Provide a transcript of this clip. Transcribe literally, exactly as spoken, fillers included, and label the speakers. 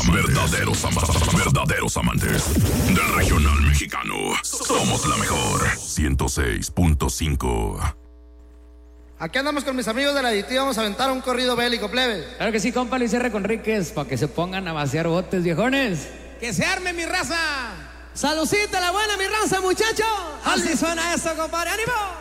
Speaker 1: Verdaderos, ama- verdaderos amantes del regional mexicano. Somos la mejor. ciento seis punto cinco.
Speaker 2: Aquí andamos con mis amigos de la aditiva, vamos a aventar un corrido bélico, plebe.
Speaker 3: Claro que sí, compa Luis R. Conríquez, para que se pongan a vaciar botes, viejones.
Speaker 4: ¡Que se arme mi raza!
Speaker 5: Salucita la buena, mi raza, muchachos.
Speaker 4: Así suena eso, compadre. ¡Ánimo!